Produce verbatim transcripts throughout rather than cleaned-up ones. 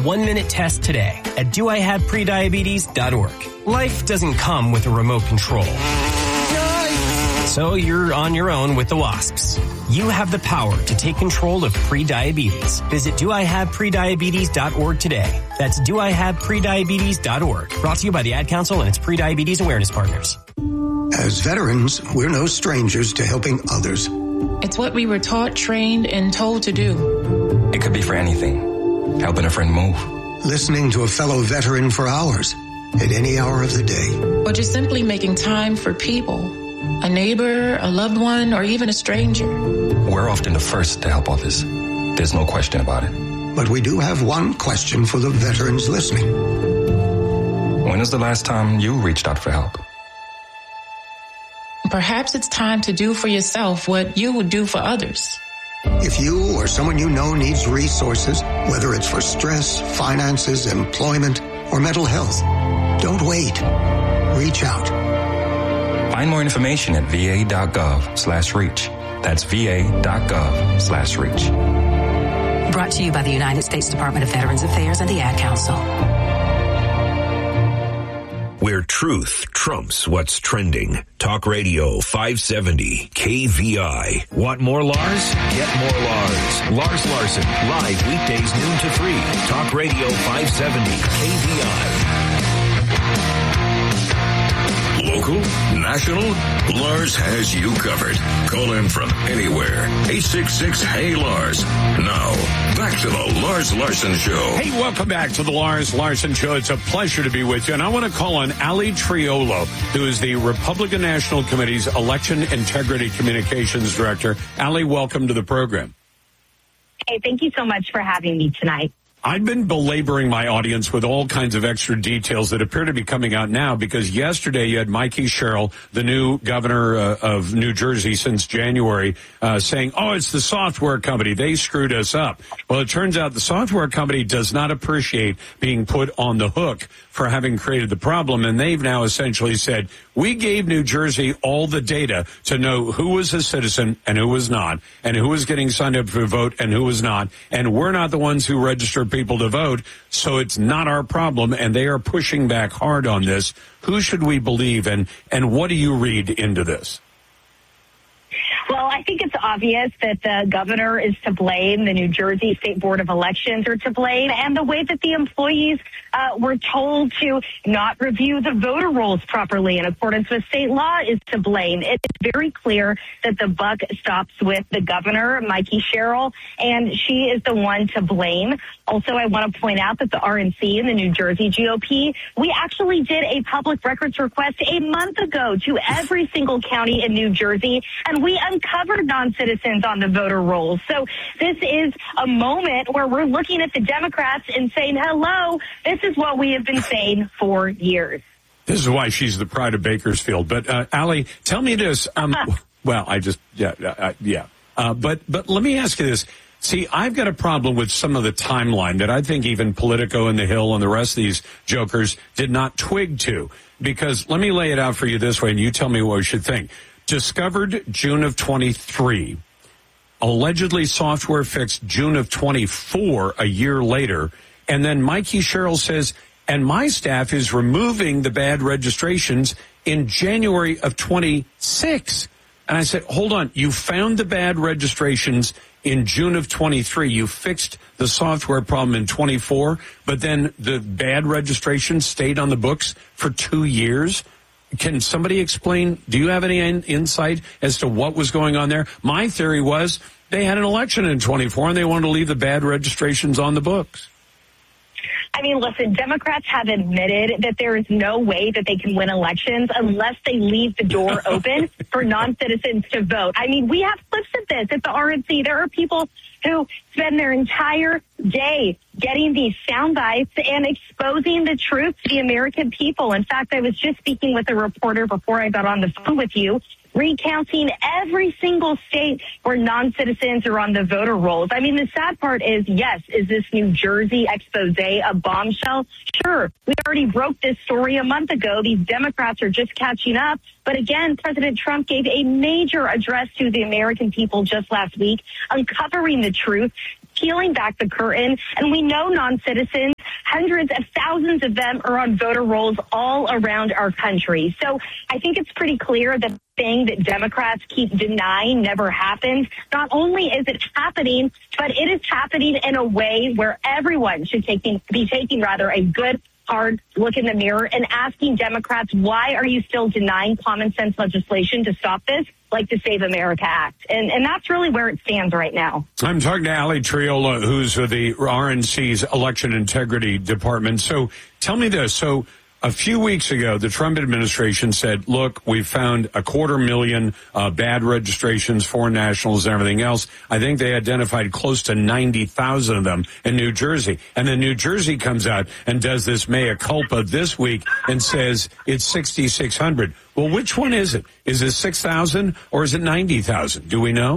one-minute test today at do I have prediabetes dot org. Life doesn't come with a remote control. So you're on your own with the wasps. You have the power to take control of prediabetes. Visit do I have prediabetes dot org today. That's do I have prediabetes dot org. Brought to you by the Ad Council and its Prediabetes Awareness Partners. As veterans, we're no strangers to helping others. It's what we were taught, trained, and told to do. It could be for anything. Helping a friend move. Listening to a fellow veteran for hours, at any hour of the day. Or just simply making time for people. A neighbor, a loved one, or even a stranger. We're often the first to help others. There's no question about it. But we do have one question for the veterans listening. When was the last time you reached out for help? Perhaps it's time to do for yourself what you would do for others. If you or someone you know needs resources, whether it's for stress, finances, employment, or mental health, don't wait. Reach out. Find more information at va.gov slash reach. That's va.gov slash reach. Brought to you by the United States Department of Veterans Affairs and the Ad Council. Where truth trumps what's trending. Talk Radio five seventy K V I. Want more Lars? Get more Lars. Lars Larson, live weekdays noon to three. Talk Radio five seventy K V I. Local, national, Lars has you covered. Call him from anywhere. eight six six, hey Lars. Now, back to the Lars Larson Show. Hey, welcome back to the Lars Larson Show. It's a pleasure to be with you. And I want to call on Ali Triolo, who is the Republican National Committee's Election Integrity Communications Director. Ali, welcome to the program. Hey, thank you so much for having me tonight. I've been belaboring my audience with all kinds of extra details that appear to be coming out now because yesterday you had Mikey Sherrill, the new governor uh, of New Jersey since January, uh, saying, oh, it's the software company. They screwed us up. Well, it turns out the software company does not appreciate being put on the hook for having created the problem. And they've now essentially said, we gave New Jersey all the data to know who was a citizen and who was not, and who was getting signed up to vote and who was not. And we're not the ones who registered people to vote, so it's not our problem, and they are pushing back hard on this. Who should we believe, and, and what do you read into this? Well, I think it's obvious that the governor is to blame, the New Jersey State Board of Elections are to blame, and the way that the employees uh, were told to not review the voter rolls properly in accordance with state law is to blame. It's very clear that the buck stops with the governor, Mikey Sherrill, and she is the one to blame. Also, I want to point out that the R N C and the New Jersey G O P, we actually did a public records request a month ago to every single county in New Jersey, and we uncovered non-citizens on the voter rolls. So this is a moment where we're looking at the Democrats and saying, hello, this is what we have been saying for years. This is why she's the pride of Bakersfield. But, uh, Ali, tell me this. Um, well, I just, yeah, uh, yeah. Uh, but, but let me ask you this. See, I've got a problem with some of the timeline that I think even Politico and The Hill and the rest of these jokers did not twig to. Because let me lay it out for you this way, and you tell me what we should think. Discovered June of twenty-three, allegedly software fixed June of twenty-four, a year later, and then Mikey Sherrill says, and my staff is removing the bad registrations in January of twenty-six. And I said, hold on, you found the bad registrations in June of twenty-three. You fixed the software problem in twenty-four, but then the bad registrations stayed on the books for two years. Can somebody explain, do you have any in, insight as to what was going on there? My theory was they had an election in twenty-four and they wanted to leave the bad registrations on the books. I mean, listen, Democrats have admitted that there is no way that they can win elections unless they leave the door open for non-citizens to vote. I mean, we have clips of this at the R N C. There are people who spend their entire day getting these sound bites and exposing the truth to the American people. In fact, I was just speaking with a reporter before I got on the phone with you, recounting every single state where non-citizens are on the voter rolls. I mean, the sad part is, yes, is this New Jersey expose a bombshell? Sure. We already broke this story a month ago. These Democrats are just catching up. But again, President Trump gave a major address to the American people just last week, uncovering the truth, peeling back the curtain, and we know non-citizens hundreds of thousands of them are on voter rolls all around our country. So I think it's pretty clear that the thing that Democrats keep denying never happened. Not only is it happening, but it is happening in a way where everyone should taking, be taking rather a good, hard look in the mirror and asking Democrats, why are you still denying common sense legislation to stop this, like the Save America Act? And and that's really where it stands right now. I'm talking to Ali Triola, who's with the R N C's Election Integrity Department. So tell me this. So a few weeks ago, the Trump administration said, look, we've found a quarter million uh, bad registrations, foreign nationals and everything else. I think they identified close to ninety thousand of them in New Jersey. And then New Jersey comes out and does this mea culpa this week and says it's sixty-six hundred. Well, which one is it? Is it six thousand or is it ninety thousand? Do we know?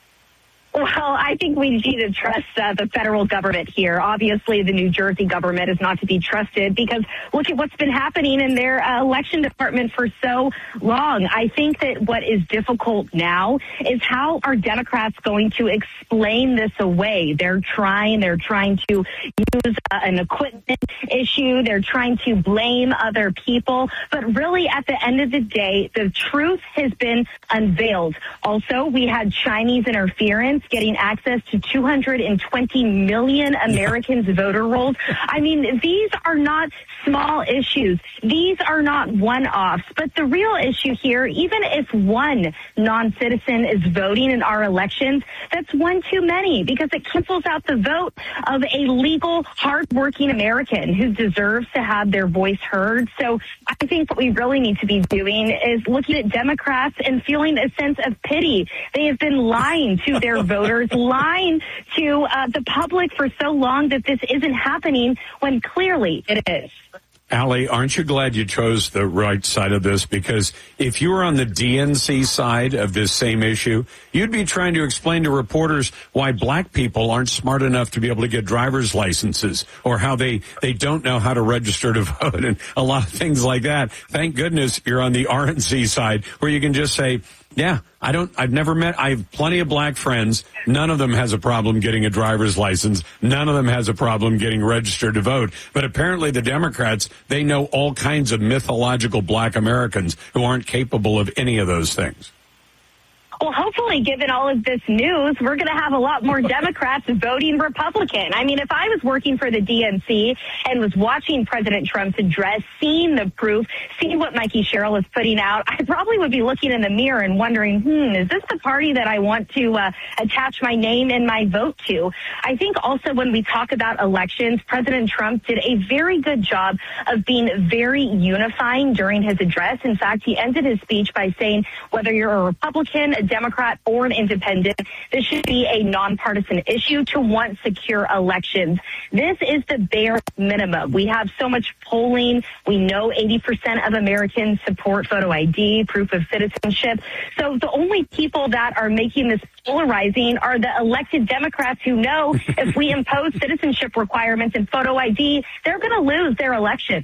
Well, I think we need to trust uh, the federal government here. Obviously, the New Jersey government is not to be trusted because look at what's been happening in their uh, election department for so long. I think that what is difficult now is how are Democrats going to explain this away? They're trying, they're trying to use uh, an equipment issue. They're trying to blame other people. But really, at the end of the day, the truth has been unveiled. Also, we had Chinese interference getting access to two hundred twenty million Americans' voter rolls. I mean, these are not small issues. These are not one-offs. But the real issue here, even if one non-citizen is voting in our elections, that's one too many because it cancels out the vote of a legal, hardworking American who deserves to have their voice heard. So I think what we really need to be doing is looking at Democrats and feeling a sense of pity. They have been lying to their voters, lying to uh, the public for so long that this isn't happening when clearly it is. Ali, aren't you glad you chose the right side of this? Because if you were on the D N C side of this same issue, you'd be trying to explain to reporters why black people aren't smart enough to be able to get driver's licenses or how they, they don't know how to register to vote and a lot of things like that. Thank goodness you're on the R N C side where you can just say, yeah, I don't, I've never met, I have plenty of black friends. None of them has a problem getting a driver's license. None of them has a problem getting registered to vote. But apparently the Democrats, they know all kinds of mythological black Americans who aren't capable of any of those things. Well, hopefully, given all of this news, we're going to have a lot more Democrats voting Republican. I mean, if I was working for the D N C and was watching President Trump's address, seeing the proof, seeing what Mikey Sherrill is putting out, I probably would be looking in the mirror and wondering, hmm, is this the party that I want to uh, attach my name and my vote to? I think also when we talk about elections, President Trump did a very good job of being very unifying during his address. In fact, he ended his speech by saying, whether you're a Republican, a Democrat, or an independent, this should be a nonpartisan issue to want secure elections. This is the bare minimum. We have so much polling. We know eighty percent of Americans support photo I D, proof of citizenship. So the only people that are making this polarizing are the elected Democrats who know if we impose citizenship requirements and photo I D, they're going to lose their election.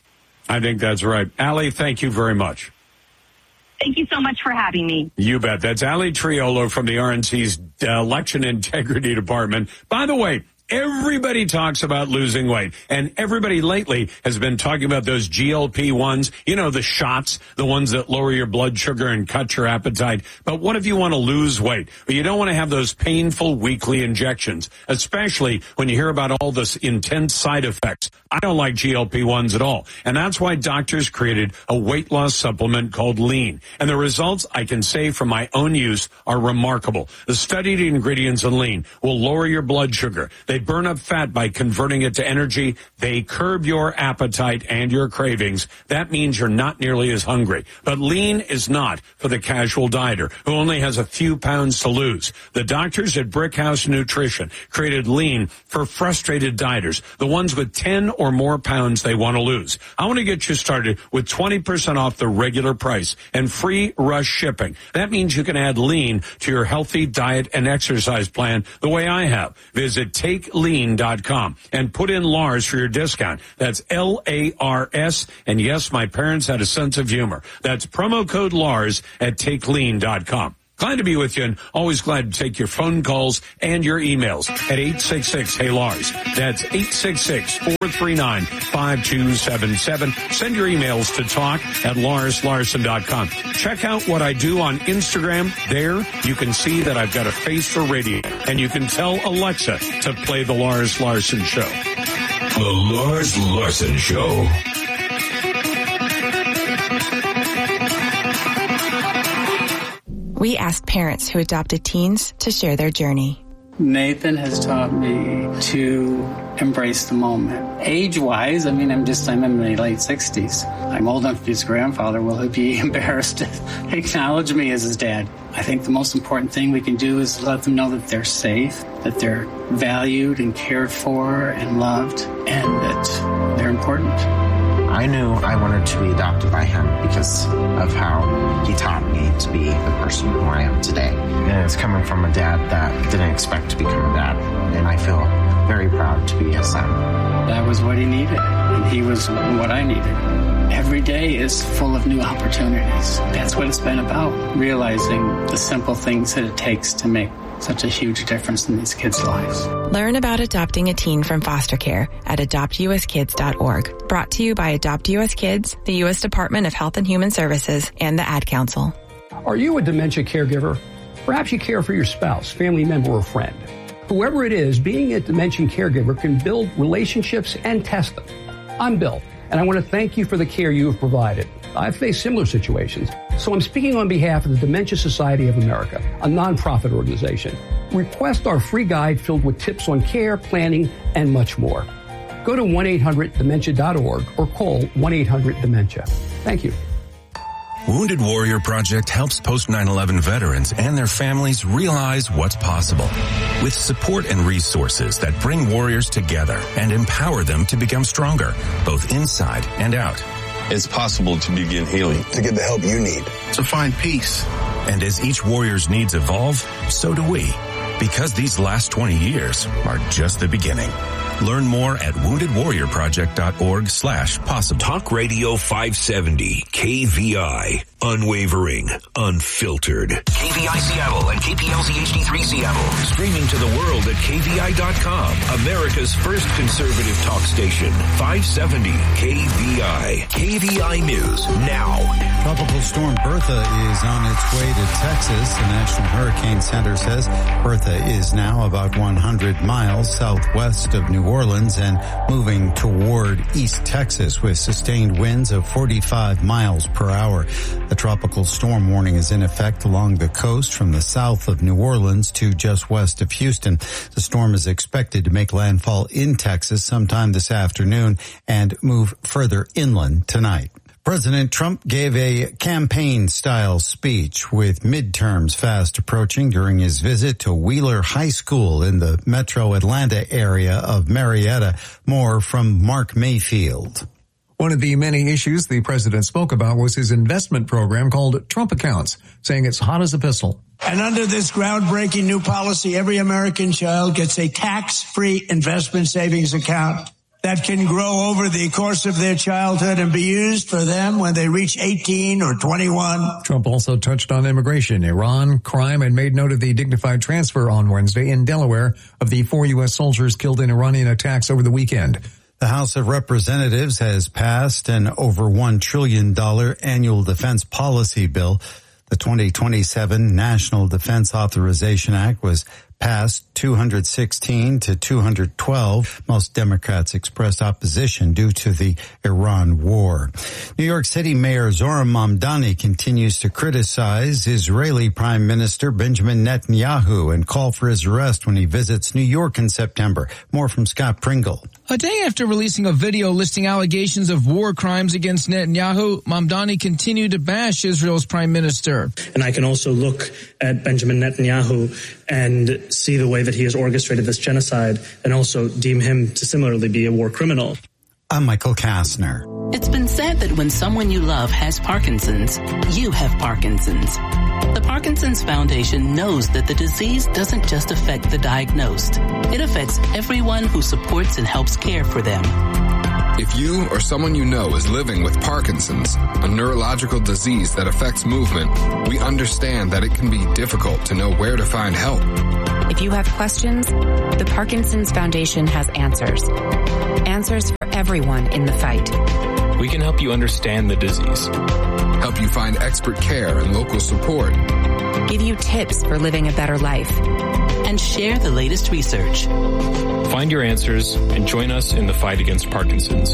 I think that's right. Ali, thank you very much. Thank you so much for having me. You bet. That's Ali Triola from the R N C's Election Integrity Department. By the way, everybody talks about losing weight, and everybody lately has been talking about those G L P ones, you know, the shots, the ones that lower your blood sugar and cut your appetite. But what if you want to lose weight? But you don't want to have those painful weekly injections, especially when you hear about all this intense side effects. I don't like G L P ones at all. And that's why doctors created a weight loss supplement called Lean. And the results, I can say from my own use, are remarkable. The studied ingredients in Lean will lower your blood sugar. They burn up fat by converting it to energy. They curb your appetite and your cravings. That means you're not nearly as hungry. But Lean is not for the casual dieter who only has a few pounds to lose. The doctors at Brickhouse Nutrition created Lean for frustrated dieters, the ones with ten or more pounds they want to lose. I want to get you started with twenty percent off the regular price and free rush shipping. That means you can add Lean to your healthy diet and exercise plan the way I have. Visit take lean dot com and put in Lars for your discount. That's L A R S. And yes, my parents had a sense of humor. That's promo code Lars at take lean dot com. Glad to be with you, and always glad to take your phone calls and your emails at eight six six, hey Lars. That's eight six six, four three nine, five two seven seven. Send your emails to talk at lars larson dot com. Check out what I do on Instagram. There, you can see that I've got a face for radio, and you can tell Alexa to play The Lars Larson Show. The Lars Larson Show. We asked parents who adopted teens to share their journey. Nathan has taught me to embrace the moment. Age-wise, I mean, I'm just, I'm in my late sixties. I'm old enough to be his grandfather. Will he be embarrassed to acknowledge me as his dad? I think the most important thing we can do is let them know that they're safe, that they're valued and cared for and loved, and that they're important. I knew I wanted to be adopted by him because of how he taught me to be the person who I am today. And it's coming from a dad that didn't expect to become a dad. And I feel very proud to be his son. That was what he needed, and he was what I needed. Every day is full of new opportunities. That's what it's been about, realizing the simple things that it takes to make such a huge difference in these kids' lives. Learn about adopting a teen from foster care at adopt u s kids dot org. Brought to you by Adopt U S Kids, the U S Department of Health and Human Services, and the Ad Council. Are you a dementia caregiver? Perhaps you care for your spouse, family member, or friend. Whoever it is, being a dementia caregiver can build relationships and test them. I'm Bill, and I want to thank you for the care you have provided. I've faced similar situations, so I'm speaking on behalf of the Dementia Society of America, a nonprofit organization. Request our free guide filled with tips on care, planning, and much more. Go to one eight hundred dementia dot org or call one eight hundred dementia. Thank you. Wounded Warrior Project helps post nine eleven veterans and their families realize what's possible with support and resources that bring warriors together and empower them to become stronger, both inside and out. It's possible to begin healing, to get the help you need, to find peace. And as each warrior's needs evolve, so do we. Because these last twenty years are just the beginning. Learn more at wounded warrior project dot org slash possible. Talk Radio five seventy, K V I. Unwavering, unfiltered. K V I Seattle and K P L C H D three Seattle. Streaming to the world at K V I dot com. America's first conservative talk station. five seventy K V I. K V I News now. Tropical storm Bertha is on its way to Texas. The National Hurricane Center says Bertha is now about one hundred miles southwest of New Orleans and moving toward East Texas with sustained winds of forty-five miles per hour. The tropical storm warning is in effect along the coast from the south of New Orleans to just west of Houston. The storm is expected to make landfall in Texas sometime this afternoon and move further inland tonight. President Trump gave a campaign-style speech with midterms fast approaching during his visit to Wheeler High School in the metro Atlanta area of Marietta. More from Mark Mayfield. One of the many issues the president spoke about was his investment program called Trump Accounts, saying it's hot as a pistol. And under this groundbreaking new policy, every American child gets a tax-free investment savings account that can grow over the course of their childhood and be used for them when they reach eighteen or twenty-one. Trump also touched on immigration, Iran, crime, and made note of the dignified transfer on Wednesday in Delaware of the four U S soldiers killed in Iranian attacks over the weekend. The House of Representatives has passed an over one trillion dollars annual defense policy bill. The twenty twenty-seven National Defense Authorization Act was passed two hundred sixteen to two hundred twelve. Most Democrats expressed opposition due to the Iran war. New York City Mayor Zohran Mamdani continues to criticize Israeli Prime Minister Benjamin Netanyahu and call for his arrest when he visits New York in September. More from Scott Pringle. A day after releasing a video listing allegations of war crimes against Netanyahu, Mamdani continued to bash Israel's prime minister. And I can also look at Benjamin Netanyahu and see the way that he has orchestrated this genocide and also deem him to similarly be a war criminal. I'm Michael Kastner. It's been said that when someone you love has Parkinson's, you have Parkinson's. The Parkinson's Foundation knows that the disease doesn't just affect the diagnosed. It affects everyone who supports and helps care for them. If you or someone you know is living with Parkinson's, a neurological disease that affects movement, we understand that it can be difficult to know where to find help. If you have questions, the Parkinson's Foundation has answers. Answers for everyone in the fight. We can help you understand the disease. Help you find expert care and local support. Give you tips for living a better life. And share the latest research. Find your answers and join us in the fight against Parkinson's.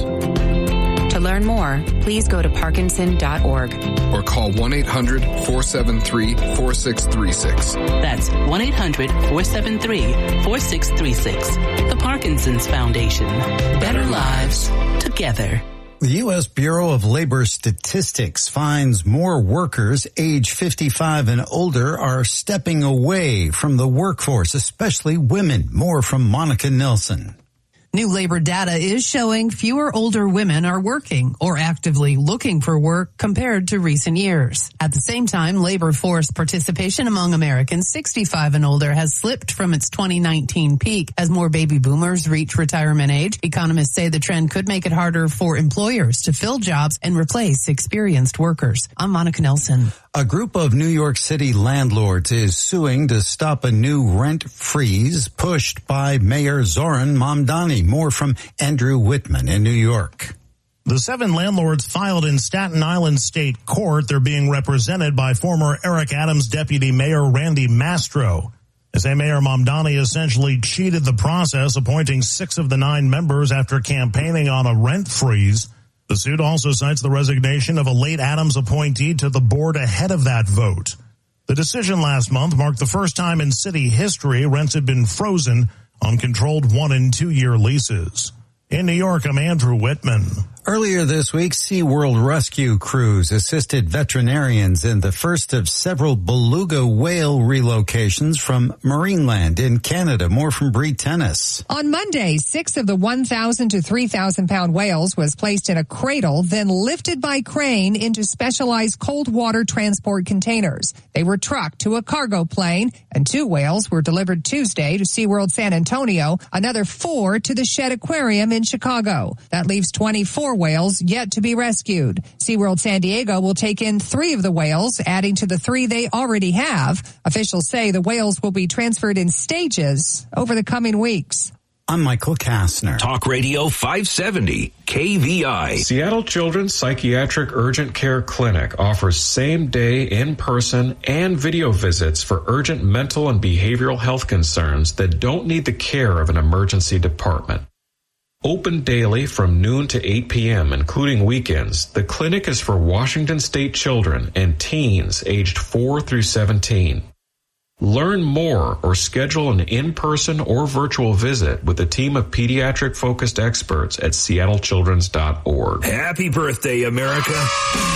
To learn more, please go to parkinson dot org. Or call one eight hundred four seven three four six three six. That's one eight hundred four seven three four six three six. The Parkinson's Foundation. Better lives together. The U S Bureau of Labor Statistics finds more workers age fifty-five and older are stepping away from the workforce, especially women. More from Monica Nelson. New labor data is showing fewer older women are working or actively looking for work compared to recent years. At the same time, labor force participation among Americans sixty-five and older has slipped from its twenty nineteen peak as more baby boomers reach retirement age. Economists say the trend could make it harder for employers to fill jobs and replace experienced workers. I'm Monica Nelson. A group of New York City landlords is suing to stop a new rent freeze pushed by Mayor Zoran Mamdani. More from Andrew Whitman in New York. The seven landlords filed in Staten Island State Court. They're being represented by former Eric Adams Deputy Mayor Randy Mastro. They say Mayor Mamdani essentially cheated the process, appointing six of the nine members after campaigning on a rent freeze. The suit also cites the resignation of a late Adams appointee to the board ahead of that vote. The decision last month marked the first time in city history rents had been frozen on controlled one- and two-year leases. In New York, I'm Andrew Whitman. Earlier this week, SeaWorld rescue crews assisted veterinarians in the first of several beluga whale relocations from Marineland in Canada. More from Bree Tennis. On Monday, six of the one thousand to three thousand pound whales was placed in a cradle, then lifted by crane into specialized cold water transport containers. They were trucked to a cargo plane, and two whales were delivered Tuesday to SeaWorld San Antonio, another four to the Shedd Aquarium in Chicago. That leaves twenty-four whales yet to be rescued. SeaWorld San Diego will take in three of the whales, adding to the three they already have. Officials say the whales will be transferred in stages over the coming weeks. I'm Michael Kastner. Talk Radio five seventy, K V I. Seattle Children's Psychiatric Urgent Care Clinic offers same-day, in-person, and video visits for urgent mental and behavioral health concerns that don't need the care of an emergency department. Open daily from noon to eight p.m., including weekends, the clinic is for Washington State children and teens aged four through seventeen. Learn more or schedule an in-person or virtual visit with a team of pediatric-focused experts at seattle children's dot org. Happy birthday, America.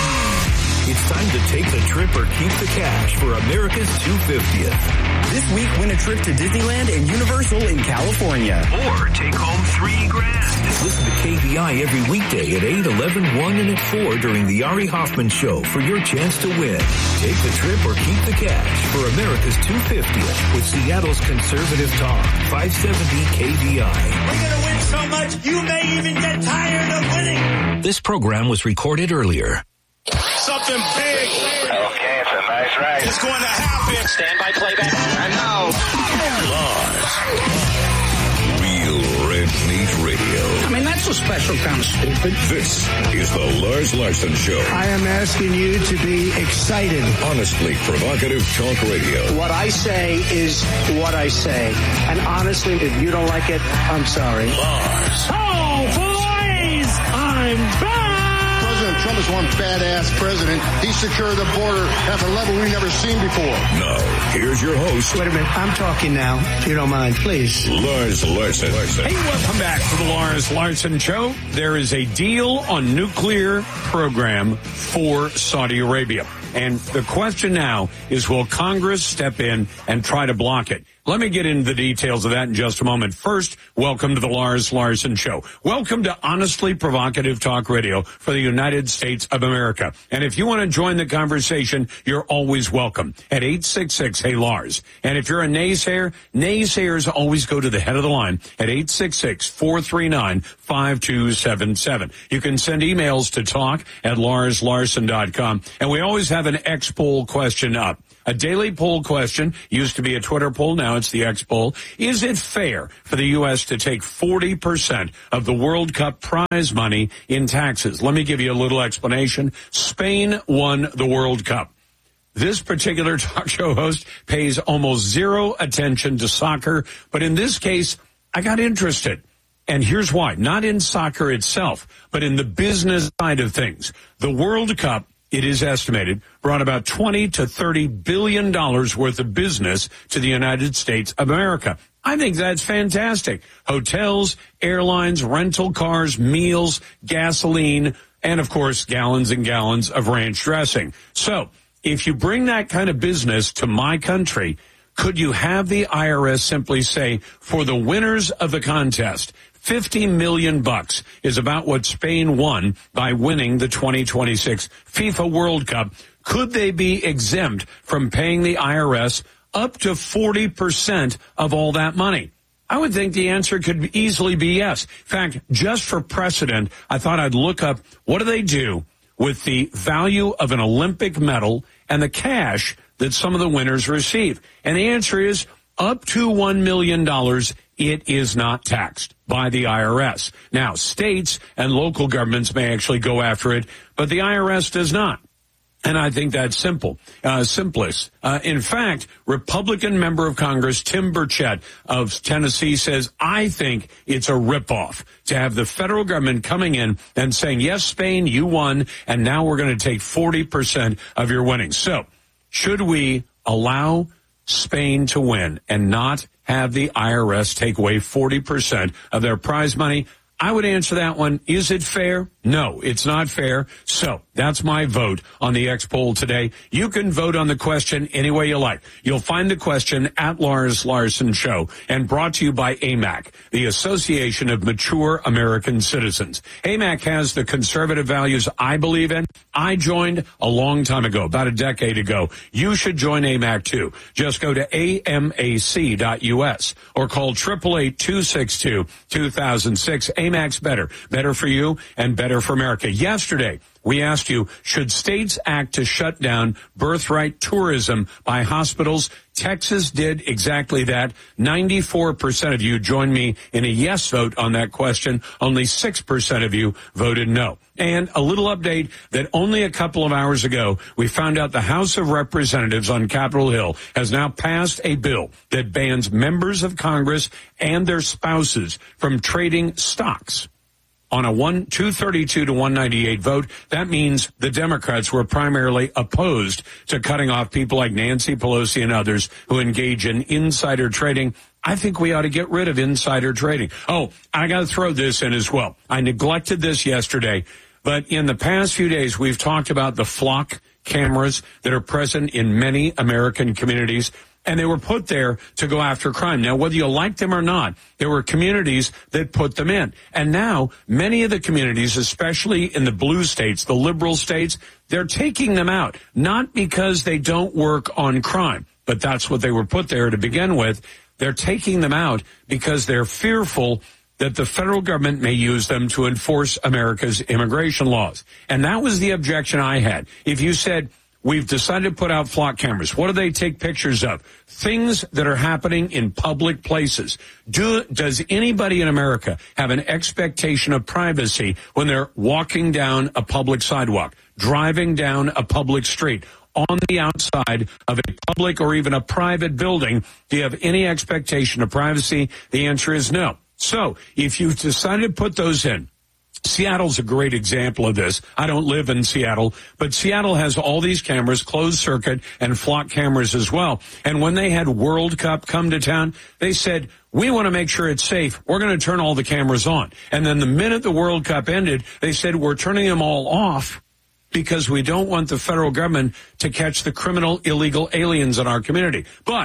It's time to take the trip or keep the cash for America's two hundred fiftieth. This week, win a trip to Disneyland and Universal in California. Or take home three grand. Listen to K V I every weekday at eight, eleven, one, and at four during the Ari Hoffman Show for your chance to win. Take the trip or keep the cash for America's two hundred fiftieth with Seattle's conservative talk, five seventy K V I. We're going to win so much, you may even get tired of winning. This program was recorded earlier. Something big. Okay, it's a nice ride. It's going to happen. Stand by playback. And now, Lars. Real Red Meat Radio. I mean, that's a special kind of stupid. This is the Lars Larson Show. I am asking you to be excited. Honestly provocative talk radio. What I say is what I say. And honestly, if you don't like it, I'm sorry. Lars. Oh, boys! I'm back! President Trump is one badass president. He secured the border at a level we've never seen before. Now, here's your host. Wait a minute. I'm talking now. If you don't mind, please. Lars Larson. Hey, welcome back to the Lars Larson Show. There is a deal on nuclear program for Saudi Arabia. And the question now is, will Congress step in and try to block it? let me get into the details of that in just a moment. First, welcome to the Lars Larson Show. Welcome to honestly provocative talk radio for the United States of America. And if you want to join the conversation, you're always welcome at eight six six, hey Lars. And if you're a naysayer, naysayers always go to the head of the line at eight six six, four three nine, five two seven seven. You can send emails to talk at lars larson dot com. And we always have an X poll question up. A daily poll question, used to be a Twitter poll, now it's the X poll. Is it fair for the U S to take forty percent of the World Cup prize money in taxes? Let me give you a little explanation. Spain won the World Cup. This particular talk show host pays almost zero attention to soccer, but in this case, I got interested. And here's why. Not in soccer itself, but in the business side of things. The World Cup, it is estimated, brought about twenty to thirty billion dollars worth of business to the United States of America. I think that's fantastic. Hotels, airlines, rental cars, meals, gasoline, and of course, gallons and gallons of ranch dressing. So, if you bring that kind of business to my country, could you have the I R S simply say, for the winners of the contest, fifty million bucks is about what Spain won by winning the twenty twenty-six FIFA World Cup. Could they be exempt from paying the I R S up to forty percent of all that money? I would think the answer could easily be yes. In fact, just for precedent, I thought I'd look up what do they do with the value of an Olympic medal and the cash that some of the winners receive. And the answer is up to one million dollars. It is not taxed by the I R S. Now, states and local governments may actually go after it, but the I R S does not. And I think that's simple, uh, simplest. Uh, in fact, Republican member of Congress Tim Burchett of Tennessee says, I think it's a ripoff to have the federal government coming in and saying, yes, Spain, you won, and now we're going to take forty percent of your winnings. So, should we allow Spain to win and not have the I R S take away forty percent of their prize money? I would answer that one. Is it fair? No, it's not fair. So that's my vote on the X poll today. You can vote on the question any way you like. You'll find the question at Lars Larson Show, and brought to you by A M A C, the Association of Mature American Citizens. A M A C has the conservative values I believe in. I joined a long time ago, about a decade ago. You should join A M A C too. Just go to A M A C dot U S or call eight eight eight, two six two, two thousand six. A M A C's better. Better for you and better for America. Yesterday, we asked you, should states act to shut down birthright tourism by hospitals? Texas did exactly that. ninety-four percent of you joined me in a yes vote on that question. Only six percent of you voted no. And a little update that only a couple of hours ago, we found out the House of Representatives on Capitol Hill has now passed a bill that bans members of Congress and their spouses from trading stocks. On a one two thirty-two to one ninety-eight vote, that means the Democrats were primarily opposed to cutting off people like Nancy Pelosi and others who engage in insider trading. I think we ought to get rid of insider trading. Oh, I got to throw this in as well. I neglected this yesterday, but in the past few days, we've talked about the flock cameras that are present in many American communities. And they were put there to go after crime. Now, whether you like them or not, there were communities that put them in. And now, many of the communities, especially in the blue states, the liberal states, they're taking them out. Not because they don't work on crime, but that's what they were put there to begin with. They're taking them out because they're fearful that the federal government may use them to enforce America's immigration laws. And that was the objection I had. If you said, we've decided to put out flock cameras. What do they take pictures of? Things that are happening in public places. Do, does anybody in America have an expectation of privacy when they're walking down a public sidewalk, driving down a public street, on the outside of a public or even a private building? Do you have any expectation of privacy? The answer is no. So if you've decided to put those in, Seattle's a great example of this. I don't live in Seattle, but Seattle has all these cameras, closed circuit and flock cameras as well. And when they had World Cup come to town, they said, we want to make sure it's safe. We're going to turn all the cameras on. And then the minute the World Cup ended, they said, we're turning them all off because we don't want the federal government to catch the criminal illegal aliens in our community. But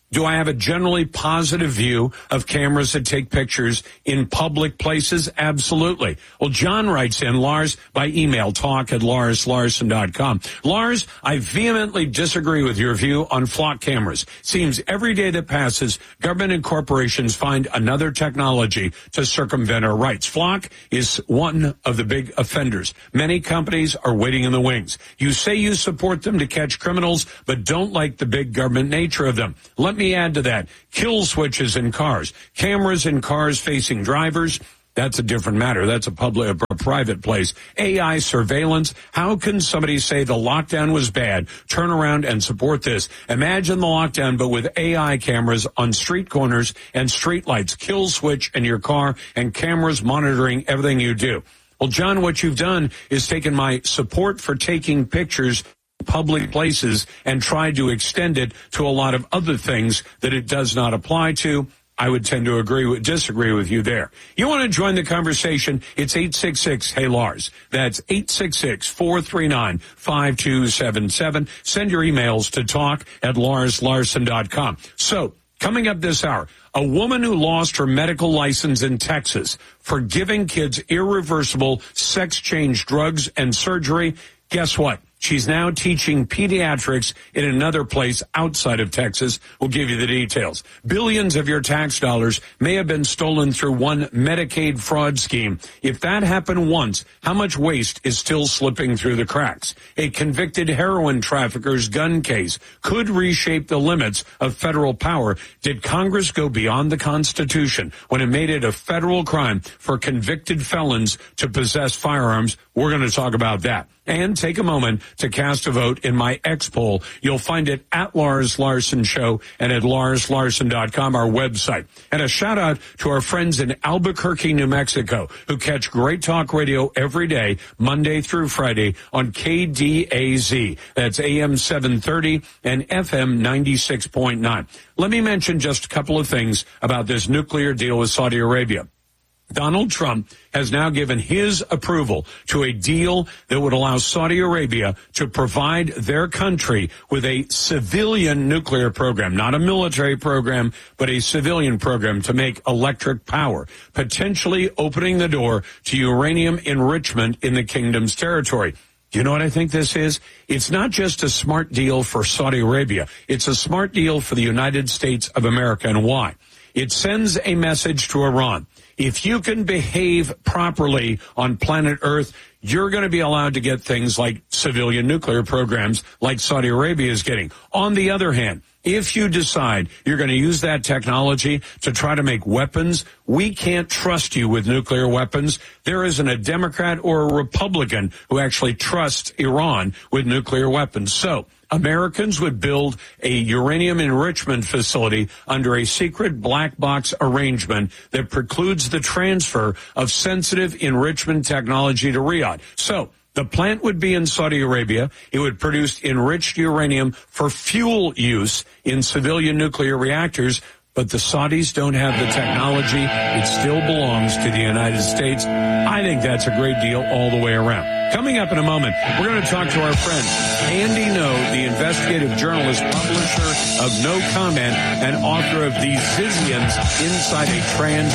Do I have a generally positive view of cameras that take pictures in public places? Absolutely. Well, John writes in, Lars, by email, talk at lars larson dot com. Lars, I vehemently disagree with your view on flock cameras. Seems every day that passes, government and corporations find another technology to circumvent our rights. Flock is one of the big offenders. Many companies are waiting in the wings. You say you support them to catch criminals, but don't like the big government nature of them. Let me add to that. Kill switches in cars, cameras in cars facing drivers. That's a different matter. That's a public, a private place. A I surveillance. How can somebody say the lockdown was bad, turn around and support this? Imagine the lockdown, but with A I cameras on street corners and street lights, kill switch in your car, and cameras monitoring everything you do. Well, John, what you've done is taken my support for taking pictures public places and tried to extend it to a lot of other things that it does not apply to. I would tend to agree with, disagree with you there. You want to join the conversation? It's eight six six, hey Lars. That's eight six six, four three nine, five two seven seven. Send your emails to talk at lars larson dot com. So, coming up this hour, a woman who lost her medical license in Texas for giving kids irreversible sex change drugs and surgery. Guess what? She's now teaching pediatrics in another place outside of Texas. We'll give you the details. Billions of your tax dollars may have been stolen through one Medicaid fraud scheme. If that happened once, how much waste is still slipping through the cracks? A convicted heroin trafficker's gun case could reshape the limits of federal power. Did Congress go beyond the Constitution when it made it a federal crime for convicted felons to possess firearms? We're going to talk about that. And take a moment to cast a vote in my X poll. You'll find it at Lars Larson Show and at lars larson dot com, our website. And a shout out to our friends in Albuquerque, New Mexico, who catch Great Talk Radio every day, Monday through Friday on K D A Z. That's A M seven thirty and F M ninety-six point nine. Let me mention just a couple of things about this nuclear deal with Saudi Arabia. Donald Trump has now given his approval to a deal that would allow Saudi Arabia to provide their country with a civilian nuclear program, not a military program, but a civilian program to make electric power, potentially opening the door to uranium enrichment in the kingdom's territory. Do you know what I think this is? It's not just a smart deal for Saudi Arabia. It's a smart deal for the United States of America. And why? It sends a message to Iran. If you can behave properly on planet Earth, you're going to be allowed to get things like civilian nuclear programs like Saudi Arabia is getting. On the other hand, if you decide you're going to use that technology to try to make weapons, we can't trust you with nuclear weapons. There isn't a Democrat or a Republican who actually trusts Iran with nuclear weapons. So Americans would build a uranium enrichment facility under a secret black box arrangement that precludes the transfer of sensitive enrichment technology to Riyadh. So the plant would be in Saudi Arabia. It would produce enriched uranium for fuel use in civilian nuclear reactors. But the Saudis don't have the technology. It still belongs to the United States. I think that's a great deal all the way around. Coming up in a moment, we're going to talk to our friend Andy Ngo, the investigative journalist, publisher of No Comment, and author of These Zizians Inside a Trans